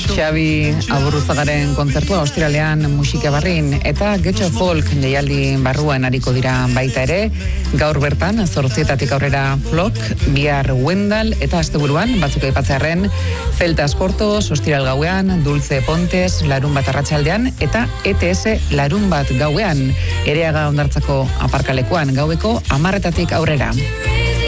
Xabi Aburruzagaren kontzertua ostiralean musika barrin eta Getxo Folk jaialdi barruan ariko dira baita ere. Gaur bertan, 8:00 aurrera Flock, bihar Wendal eta asteburuan, batzuk aipatzearren, Celtas Portos, ostiral gauean, Dulce Pontes, larunbat arratsaldean eta ETS larunbat gauean, Ereaga Hondartzako aparkalekuan gaueko 10:00 aurrera.